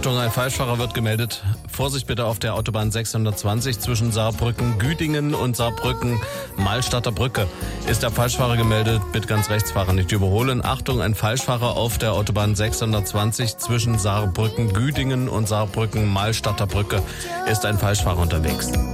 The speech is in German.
Achtung, ein Falschfahrer wird gemeldet. Vorsicht bitte auf der Autobahn 620 zwischen Saarbrücken-Güdingen und Saarbrücken-Malstadter Brücke. Ist der Falschfahrer gemeldet, bitte ganz rechts fahren, nicht überholen. Achtung, ein Falschfahrer auf der Autobahn 620 zwischen Saarbrücken-Güdingen und Saarbrücken-Malstadter Brücke. Ist ein Falschfahrer unterwegs.